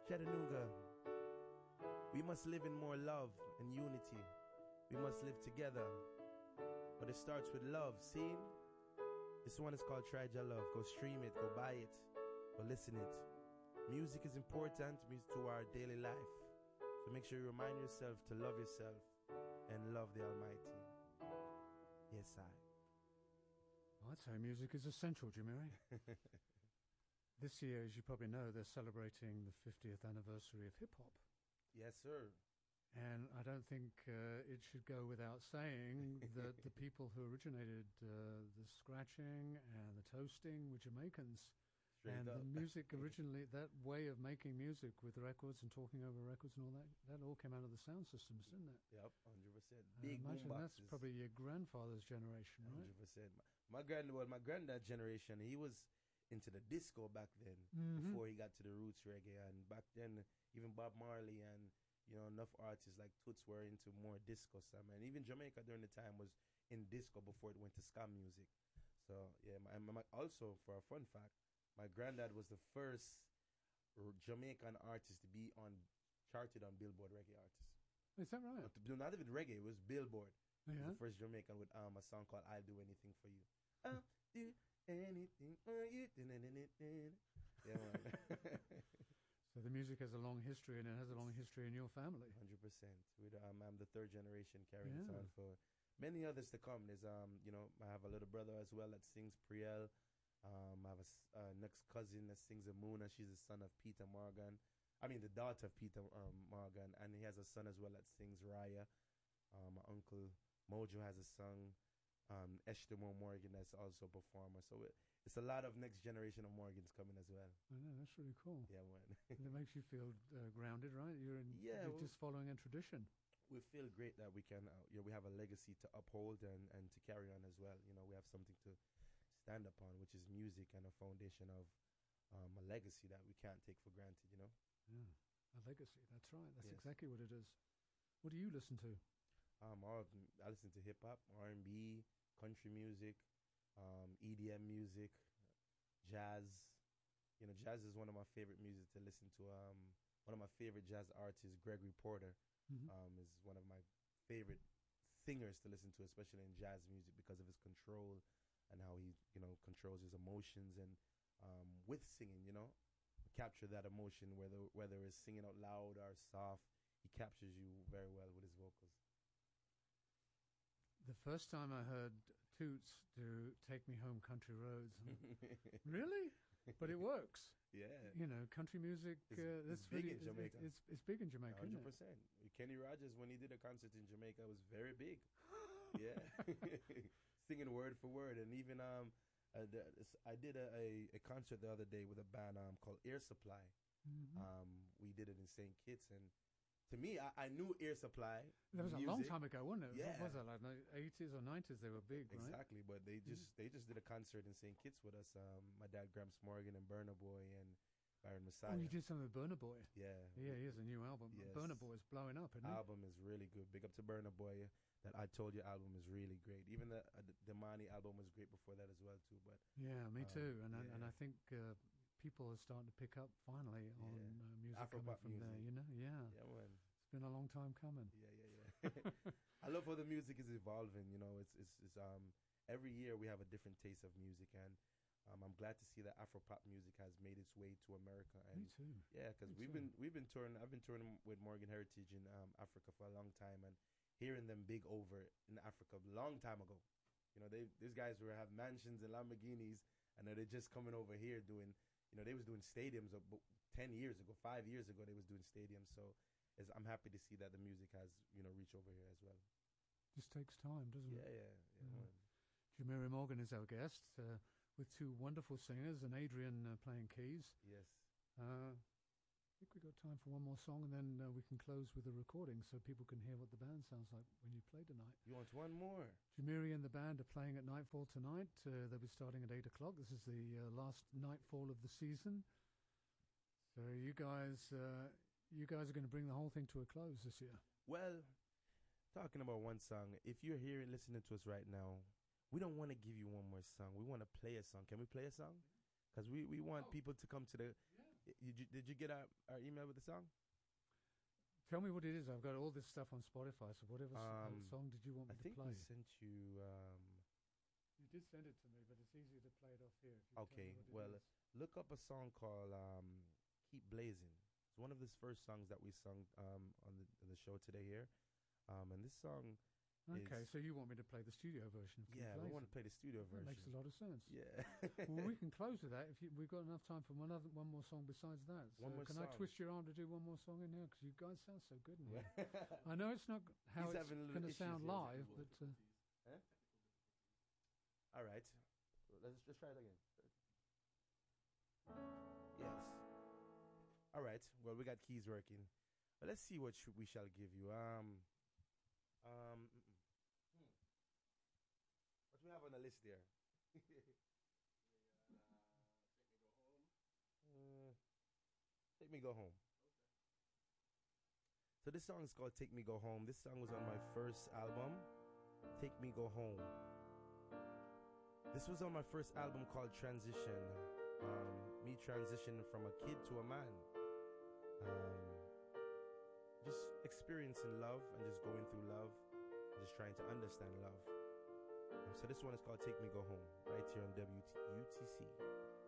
Chattanooga, we must live in more love and unity. We must live together. But it starts with love, see? This one is called Try Your Love. Go stream it, go buy it, go listen it. Music is important to our daily life. So make sure you remind yourself to love yourself and love the Almighty. Yes, I. I'd say music is essential, Jimmy. This year, as you probably know, they're celebrating the 50th anniversary of hip-hop. Yes, sir. And I don't think it should go without saying that the people who originated the scratching and the toasting were Jamaicans. And the music originally, that way of making music with records and talking over records and all that, that all came out of the sound systems, didn't it? Yep, 100%. Big imagine boom that's probably your grandfather's generation, right? 100%. My granddad's generation, he was into the disco back then, before he got to the roots reggae. And back then, even Bob Marley and, you know, enough artists like Toots were into more disco stuff. And even Jamaica during the time was in disco before it went to ska music. So, yeah, also, for a fun fact, my granddad was the first Jamaican artist to be charted on Billboard Reggae Artists. Is that right? Not even reggae, it was Billboard. Yeah. He was the first Jamaican with a song called I'll Do Anything For You. I'll do anything for you. Yeah, man. So the music has a long history, and it has a long history in your family. 100%. I'm the third generation carrying this on for many others to come. There's, you know, I have a little brother as well that sings Priel. I have a next cousin that sings Amuna. She's the son of Peter Morgan. I mean, the daughter of Peter Morgan. And he has a son as well that sings Raya. My uncle Mojo has a son. Eshtomo Morgan that's also a performer. So it's a lot of next generation of Morgans coming as well. I know, that's really cool. Yeah, man. It makes you feel grounded, right? You're just following a tradition. We feel great that we can, we have a legacy to uphold and to carry on as well. You know, we have something to stand upon, which is music and a foundation of a legacy that we can't take for granted, you know? Yeah, a legacy. That's right. That's exactly what it is. What do you listen to? I listen to hip-hop, R&B, country music, EDM music, jazz. You know, jazz is one of my favorite music to listen to. One of my favorite jazz artists, Gregory Porter, is one of my favorite singers to listen to, especially in jazz music, because of his control and how he, you know, controls his emotions and with singing, you know, capture that emotion, whether it's singing out loud or soft, he captures you very well with his vocals. The first time I heard Toots do Take Me Home Country Roads, really? But it works. Yeah. You know, country music, it's big in Jamaica. It's big in Jamaica, 100%. Isn't it? Kenny Rogers, when he did a concert in Jamaica, it was very big. Yeah. Singing word for word. And even I did a concert the other day with a band called Air Supply. We did it in St. Kitts, and to me, I knew Air Supply. That was music. A long time ago, wasn't it? Yeah. What was that, like 80s or 90s? They were big, right? Exactly, but they just did a concert in St. Kitts with us. My dad, Gramps Morgan, and Burna Boy, and Byron Messiah. Oh, you did something with Burna Boy? Yeah. Yeah, he has a new album. Yes. Burna Boy is blowing up, isn't it? Album is really good. Big up to Burna Boy. That I Told You album is really great. Even the Damani album was great before that as well, too. But yeah, me too. And I think people are starting to pick up finally on music coming from music. there, you know? Yeah. Yeah, man. It's been a long time coming. Yeah. I love how the music is evolving, you know. It's every year we have a different taste of music, and I'm glad to see that Afro-pop music has made its way to America. And me too. Yeah, because we've been touring. I've been touring with Morgan Heritage in Africa for a long time, and hearing them big over in Africa a long time ago. You know, these guys have mansions and Lamborghinis, and they're just coming over here doing, you know, they was doing stadiums 10 years ago, 5 years ago, they was doing stadiums. So I'm happy to see that the music has, you know, reached over here as well. Just takes time, doesn't it? Yeah. Jamiri Morgan is our guest, with two wonderful singers and Adrian playing keys. Yes. I think we've got time for one more song, and then we can close with a recording so people can hear what the band sounds like when you play tonight. You want one more? Jamiri and the band are playing at Nightfall tonight. They'll be starting at 8 o'clock. This is the last Nightfall of the season. So you guys are going to bring the whole thing to a close this year. Well, talking about one song, if you're here and listening to us right now, we don't want to give you one more song. We want to play a song. Can we play a song? Because we want people to come to the Did you get our email with the song? Tell me what it is. I've got all this stuff on Spotify. So whatever song did you want me to play? I think we sent you. You did send it to me, but it's easier to play it off here. If you Okay, tell me well, what it is. look up a song called "Keep Blazing." It's one of the first songs that we sung on the show today here, and this song. Okay, so you want me to play the studio version of Keep Blazing? We want to play the studio version. That makes a lot of sense. Yeah. Well, we can close with that if we've got enough time for one more song besides that. So one more can song. I twist your arm to do one more song in here? Because you guys sound so good in here. I know it's not how it's going to sound live, but... All right. Let's just try it again. Yes. All right. Well, we got keys working. But let's see what we shall give you. What do we have on the list there? Take Me Go Home. So this song is called Take Me Go Home. This song was on my first album, Take Me Go Home. This was on my first album called Transition. Me transitioning from a kid to a man. Just experiencing love and just going through love. Just trying to understand love. So this one is called Take Me Go Home, right here on WUTC.